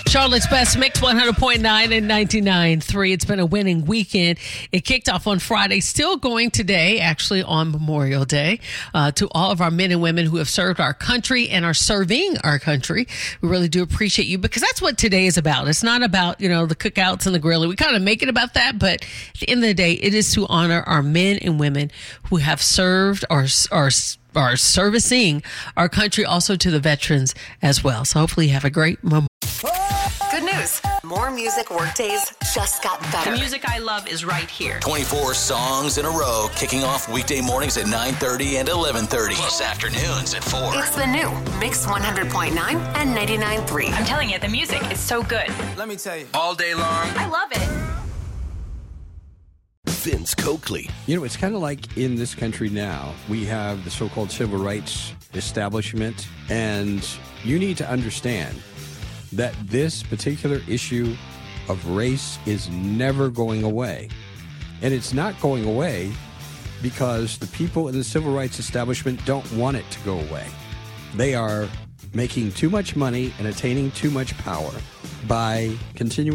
Charlotte's Best Mix 100.9 and 99.3. It's been a winning weekend. It kicked off on Friday, still going today, actually on Memorial Day. To all of our men and women who have served our country and are serving our country, we really do appreciate you, because that's what today is about. It's not about, the cookouts and the grilling. We kind of make it about that, but at the end of the day, it is to honor our men and women who have served or are servicing our country, also to the veterans as well. So hopefully you have a great moment. Good news. More Music Workdays just got better. The music I love is right here. 24 songs in a row, kicking off weekday mornings at 9:30 and 11:30. Plus afternoons at 4. It's the new Mix 100.9 and 99.3. I'm telling you, the music is so good. Let me tell you. All day long. I love it. Vince Coakley. It's kind of like in this country now, we have the so-called civil rights establishment, and you need to understand that this particular issue of race is never going away. And it's not going away because the people in the civil rights establishment don't want it to go away. They are making too much money and attaining too much power by continuing